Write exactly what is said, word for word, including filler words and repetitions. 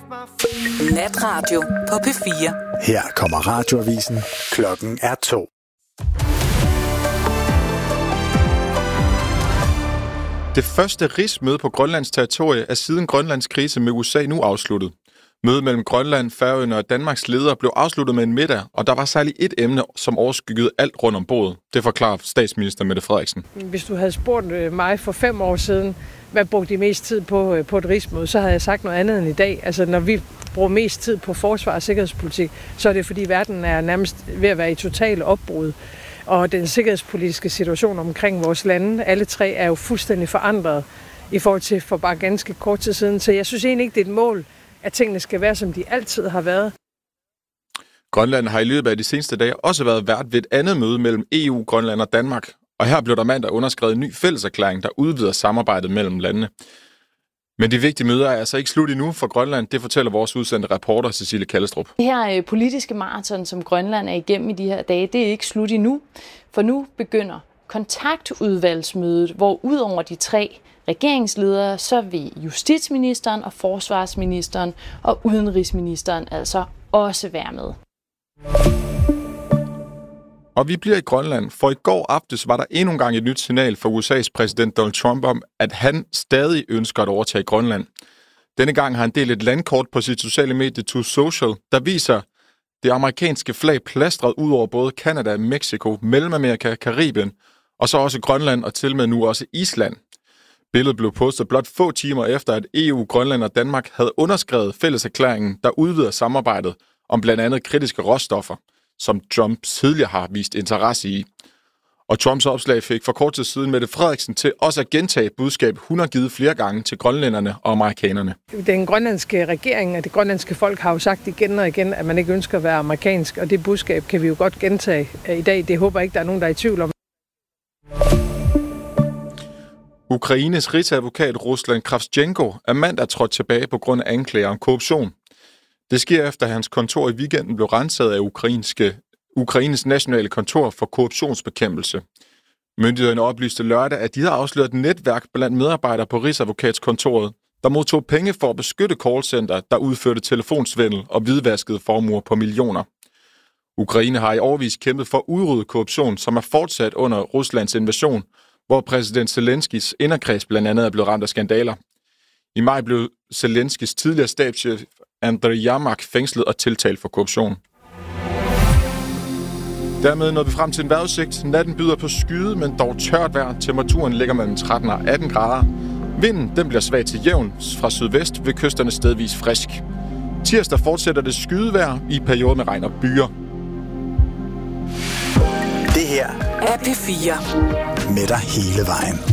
Natradio på P fire. Her kommer radioavisen. Klokken er to. Det første rigsmøde på Grønlands territorie er siden Grønlands krise med U S A nu afsluttet. Mødet mellem Grønland, Færøerne og Danmarks ledere blev afsluttet med en middag, og der var særligt et emne, som overskyggede alt rundt om bordet. Det forklarer statsminister Mette Frederiksen. Hvis du havde spurgt mig for fem år siden, hvad brugte de mest tid på på et rigsmøde, så havde jeg sagt noget andet end i dag. Altså når vi bruger mest tid på forsvar og sikkerhedspolitik, så er det fordi verden er nærmest ved at være i total opbrud. Og den sikkerhedspolitiske situation omkring vores lande, alle tre, er jo fuldstændig forandret i forhold til for bare ganske kort tid siden. Så jeg synes egentlig ikke, det er et mål, at tingene skal være, som de altid har været. Grønland har i løbet af de seneste dage også været vært ved et andet møde mellem E U, Grønland og Danmark. Og her blev der mandag underskrevet en ny fælleserklæring, der udvider samarbejdet mellem landene. Men de vigtige møder er altså ikke slut endnu for Grønland. Det fortæller vores udsendte reporter Cecilie Kallestrup. Det her politiske maraton, som Grønland er igennem i de her dage, det er ikke slut endnu. For nu begynder kontaktudvalgsmødet, hvor ud over de tre regeringsledere, så vil justitsministeren og forsvarsministeren og udenrigsministeren altså også være med. Og vi bliver i Grønland, for i går aftes var der endnu en gang et nyt signal fra U S A's præsident Donald Trump om, at han stadig ønsker at overtage Grønland. Denne gang har han delt et landkort på sit sociale medie Truth Social, der viser det amerikanske flag plastret ud over både Canada, Mexico, Mellemamerika, Karibien, og så også Grønland og til med nu også Island. Billedet blev postet blot få timer efter, at E U, Grønland og Danmark havde underskrevet fælleserklæringen, der udvider samarbejdet om blandt andet kritiske råstoffer, som Trump tidligere har vist interesse i. Og Trumps opslag fik for kort tid siden Mette Frederiksen til også at gentage budskab, hun har givet flere gange til grønlænderne og amerikanerne. Den grønlandske regering og det grønlandske folk har jo sagt igen og igen, at man ikke ønsker at være amerikansk, og det budskab kan vi jo godt gentage i dag. Det håber jeg ikke, der er nogen, der er i tvivl om. Ukraines rigsadvokat Ruslan Kravchenko er mandag trådt tilbage på grund af anklager om korruption. Det sker efter, at hans kontor i weekenden blev renset af ukrainske, Ukraines nationale kontor for korruptionsbekæmpelse. Myndighederne oplyste lørdag, at de havde afsløret et netværk blandt medarbejdere på Rigsadvokatskontoret, der modtog penge for at beskytte callcenter, der udførte telefonsvindel og hvidvaskede formuer på millioner. Ukraine har i årevis kæmpet for at udrydde korruption, som er fortsat under Ruslands invasion, hvor præsident Zelenskis inderkreds blandt andet er blevet ramt af skandaler. I maj blev Zelenskis tidligere stabschef Andriy Yermak fængslet og tiltalt for korruption. Dermed nåede vi frem til en vejrudsigt. Natten byder på skyde, men dog tørt vejr. Temperaturen ligger mellem tretten og atten grader. Vinden den bliver svag til jævn fra sydvest, ved kysterne stedvis frisk. Tirsdag fortsætter det skydevejr i perioder med regn og byer. Det her er P fire. Med dig hele vejen.